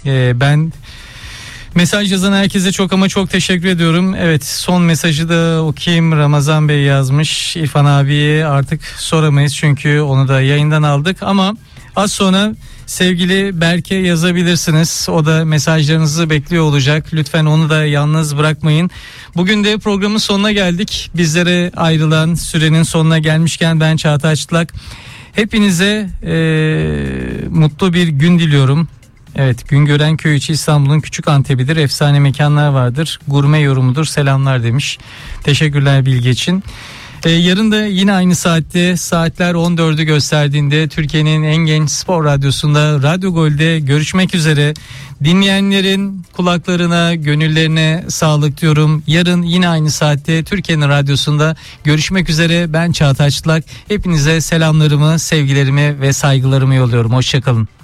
Ben mesaj yazan herkese çok ama çok teşekkür ediyorum. Evet, son mesajı da okuyayım. Ramazan Bey yazmış. İrfan abiye artık soramayız çünkü onu da yayından aldık. Ama az sonra sevgili Berke yazabilirsiniz. O da mesajlarınızı bekliyor olacak. Lütfen onu da yalnız bırakmayın. Bugün de programın sonuna geldik. Bizlere ayrılan sürenin sonuna gelmişken ben Çağatay Çıtlak. Hepinize mutlu bir gün diliyorum. Evet, Güngören Köy içi İstanbul'un küçük Antep'idir. Efsane mekanlar vardır. Gurme yorumudur. Selamlar demiş. Teşekkürler bilgi için. Yarın da yine aynı saatte, saatler 14'ü gösterdiğinde Türkiye'nin en genç spor radyosunda Radyo Gol'de görüşmek üzere. Dinleyenlerin kulaklarına, gönüllerine sağlık diyorum. Yarın yine aynı saatte Türkiye'nin radyosunda görüşmek üzere. Ben Çağatay Çıtlak. Hepinize selamlarımı, sevgilerimi ve saygılarımı yolluyorum. Hoşçakalın.